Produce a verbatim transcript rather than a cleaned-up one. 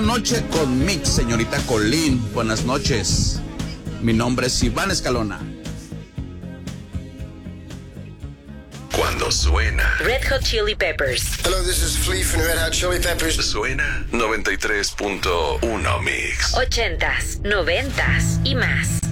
noche con Mix, señorita Colín. Buenas noches. Mi nombre es Iván Escalona. Cuando suena Red Hot Chili Peppers. Hello, this is Flea from Red Hot Chili Peppers. Suena noventa y tres punto uno Mix. Ochentas, noventas y más.